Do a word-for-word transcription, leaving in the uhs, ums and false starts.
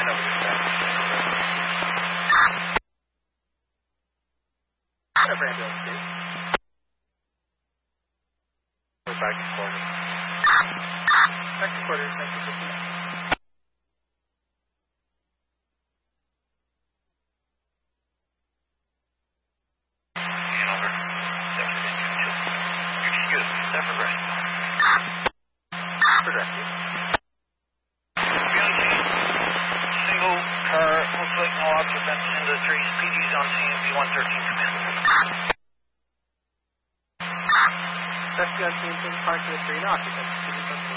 Whatever ambulance is. We're back to quarters. Back to quarters, thank you for coming. Excuse me, separate rescue. Separate rescue. Single car, looks like no occupants in the trees. P D's on scene, B one thirteen command. Rescue on scene, parked in the three, no occupants.